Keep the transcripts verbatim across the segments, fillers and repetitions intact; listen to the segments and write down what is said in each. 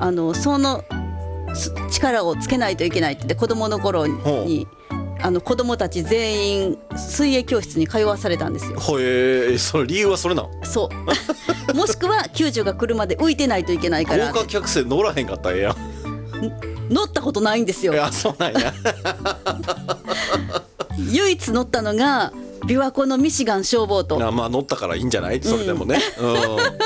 あのその力をつけないといけないって言って子供の頃にあの子供たち全員水泳教室に通わされたんですよ。 ほえ、その理由はそれなの？ そうもしくは救助が来るまで浮いてないといけないから。 豪華客船乗らへんかったらええやん。 乗ったことないんですよ。 いや、そうなんや唯一乗ったのが琵琶湖のミシガン消防と。 あ、まあ乗ったからいいんじゃない？それでもね、うん、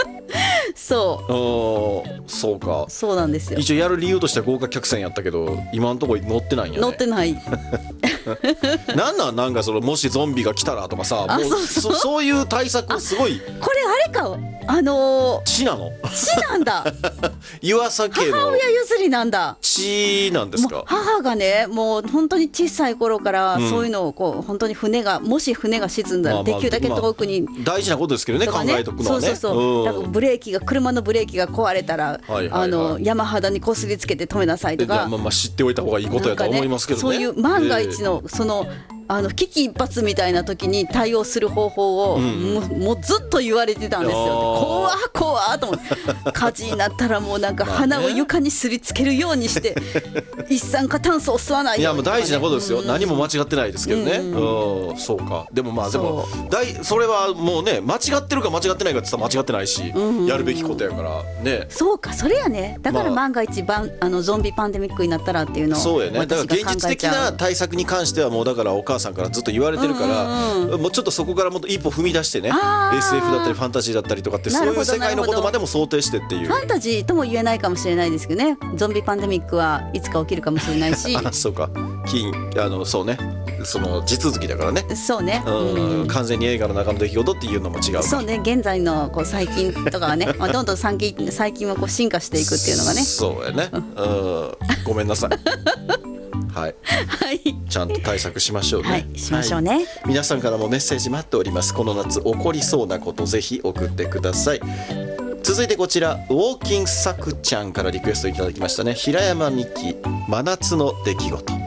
そうそうか、 そうなんですよ。 一応やる理由としては豪華客船やったけど今のところ乗ってないんやね。 乗ってないなんなん、なんかそのもしゾンビが来たらとかさ、 あ、 もうそうそうそそういう対策すごい。 これあれか、あのー、 血なの？ 血なんだ湯浅家の母親譲りなんだ。 血なんですか？ もう母がね、もう本当に小さい頃からそういうのをこう本当に船がもし船が沈んだらできるだけ遠くに、 まあまあ、大事なことですけどね、考えとくのはね。 そうそうそう、 うん、 だからブレーキが車のブレーキが壊れたら、 はいはいはい、 あの山肌にこすりつけて止めなさいとか、 まあまあ知っておいた方がいいことやとは思いますけどね。 そういう万が一のその、あの危機一髪みたいな時に対応する方法を、うん、も, もうずっと言われてたんですよ。怖っ怖っと思って火事になったらもうなんか鼻を床にすりつけるようにして一酸化炭素を吸わないように、ね、 いやもう大事なことですよ、うん、何も間違ってないですけどね、うんうん、そうか。でもまあでも大それはもうね、間違ってるか間違ってないかって言ったら間違ってないし、うんうん、やるべきことやからね。そうか、 それやね。だから万が一、まあ、あのゾンビパンデミックになったらっていうのをそうやね。だから現実的な対策に関してはもうだからお母さんからずっと言われてるから、うんうん、もうちょっとそこからもっと一歩踏み出してね、 エスエフ だったりファンタジーだったりとかってそういう世界のことまでも想定してっていう。 ファンタジーとも言えないかもしれないですけどね、ゾンビパンデミックはいつか起きるかもしれないしあ、そうか、金あのそうね、その地続きだからね。 そうね、 うん、完全に映画の中の出来事っていうのも違う。 そうね、現在のこう最近とかはねまあどんどん最近最近はこう進化していくっていうのがね。 そうやね、うん、ごめんなさいはい、はい、ちゃんと対策しましょうね。 はい、しましょうね、はい、 皆さんからもメッセージ待っております。この夏起こりそうなことぜひ送ってください。続いてこちらウォーキングサクちゃんからリクエストいただきましたね。平山美希、真夏の出来事。